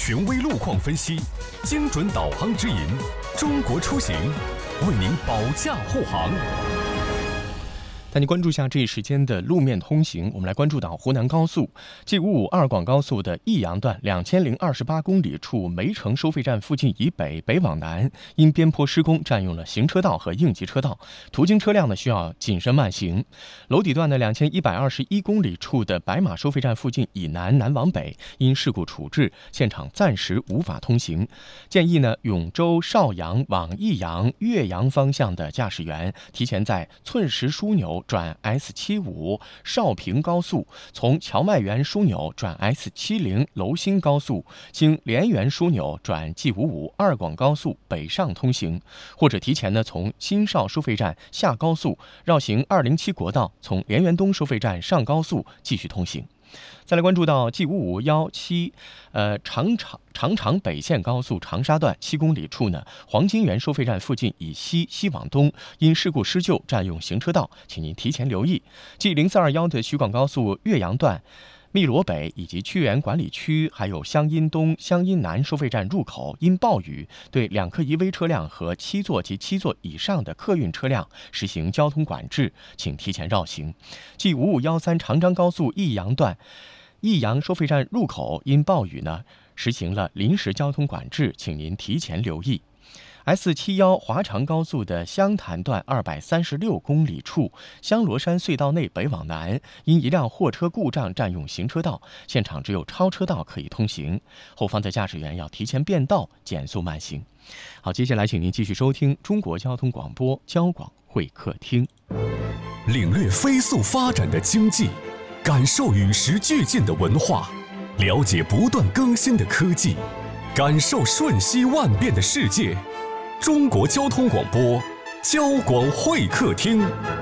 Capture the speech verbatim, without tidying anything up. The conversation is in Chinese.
权威路况分析，精准导航指引，中国出行为您保驾护航。 带您关注一下这一时间的路面通行。我们来关注到湖南高速 G 五五二广高速的益阳段两千零二十八公里处梅城收费站附近以北北往南，因边坡施工占用了行车道和应急车道，途经车辆呢需要谨慎慢行。娄底段的两千一百二十一公里处的白马收费站附近以南南往北，因事故处置，现场暂时无法通行。建议呢永州、邵阳往益阳、岳阳方向的驾驶员提前在寸石枢纽转 S 七十五 邵平高速，从荞麦园枢纽转 S 七十 娄兴高速，经莲园枢纽转 G 五五 二广高速北上通行，或者提前呢从新邵收费站下高速，绕行二零七国道，从莲园东收费站上高速继续通行。再来关注到 G 五五一七，呃长长长长北线高速长沙段七公里处呢，黄金园收费站附近以西西往东，因事故施救占用行车道，请您提前留意。G 零四二一的徐广高速岳阳段。汨罗北以及屈原管理区，还有湘阴东、湘阴南收费站入口，因暴雨对两客一危车辆和七座及七座以上的客运车辆实行交通管制，请提前绕行。G 五五一三长张高速益阳段，益阳收费站入口因暴雨呢实行了临时交通管制，请您提前留意。S 七十一华长高速的湘潭段二百三十六公里处，香罗山隧道内北往南，因一辆货车故障占用行车道，现场只有超车道可以通行，后方的驾驶员要提前变道，减速慢行。好，接下来请您继续收听中国交通广播交广会客厅， 领略飞速发展的经济，感受与时俱进的文化，了解不断更新的科技，感受瞬息万变的世界。中国交通广播交广会客厅。